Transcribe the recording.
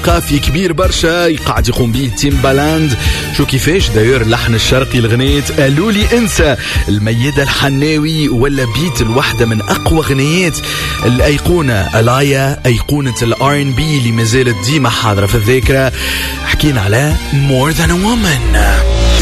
ثقافي كبير برشا قاعد يقوم به تيمبالاند. شو كيفاش داير اللحن الشرقي لغنية قالوا لي انسى الميدة الحناوي ولا بيت الوحدة من اقوى غنيات الايقونة الايا، ايقونة الR&B اللي ما زالت ديما حاضرة في الذاكرة. حكينا على More Than a Woman.